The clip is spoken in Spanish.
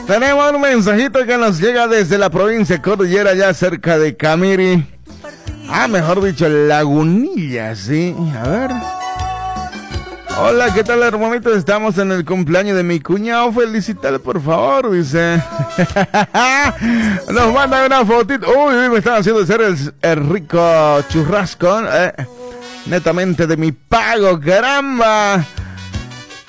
Tenemos un mensajito que nos llega desde la provincia Cordillera, ya cerca de Camiri. Mejor dicho, Lagunilla, sí. A ver. Hola, ¿qué tal, hermanito? Estamos en el cumpleaños de mi cuñado. Felicítale, por favor, dice. Nos mandan una fotito. Uy, me están haciendo hacer el rico churrasco. Netamente de mi pago, caramba.